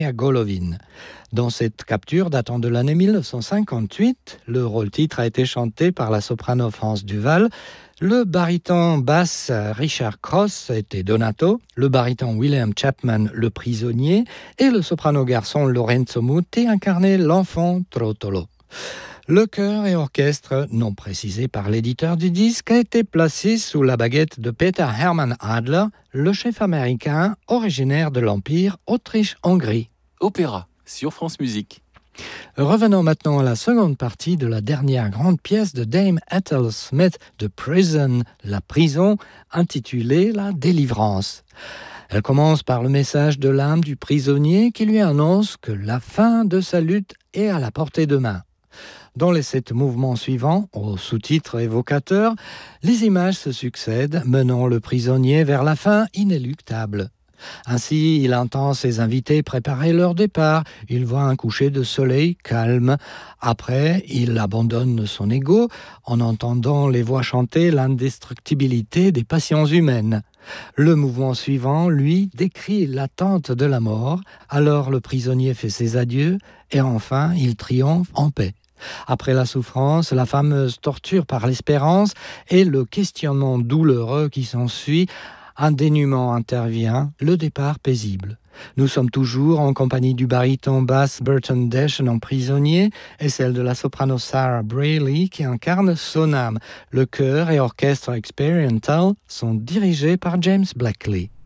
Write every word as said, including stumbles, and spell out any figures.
à Golovin. Dans cette capture datant de l'année mille neuf cent cinquante-huit, le rôle-titre a été chanté par la soprano France Duval, le baryton basse Richard Cross était Donato, le baryton William Chapman le prisonnier et le soprano garçon Lorenzo Muti incarnait l'enfant Trottolo. Le chœur et orchestre, non précisé par l'éditeur du disque, a été placé sous la baguette de Peter Hermann Adler, le chef américain originaire de l'Empire Autriche-Hongrie. Opéra sur France Musique. Revenons maintenant à la seconde partie de la dernière grande pièce de Dame Ethel Smith de Prison, la prison, intitulée La délivrance. Elle commence par le message de l'âme du prisonnier qui lui annonce que la fin de sa lutte est à la portée de main. Dans les sept mouvements suivants, aux sous-titres évocateurs, les images se succèdent, menant le prisonnier vers la fin inéluctable. Ainsi, il entend ses invités préparer leur départ. Il voit un coucher de soleil calme. Après, il abandonne son ego en entendant les voix chanter l'indestructibilité des passions humaines. Le mouvement suivant, lui, décrit l'attente de la mort. Alors le prisonnier fait ses adieux et enfin, il triomphe en paix. Après la souffrance, la fameuse torture par l'espérance et le questionnement douloureux qui s'ensuit, un dénûment intervient, le départ paisible. Nous sommes toujours en compagnie du baryton basse Burton Deschen en prisonnier et celle de la soprano Sarah Braley qui incarne son âme. Le chœur et orchestre expérimental sont dirigés par James Blackley.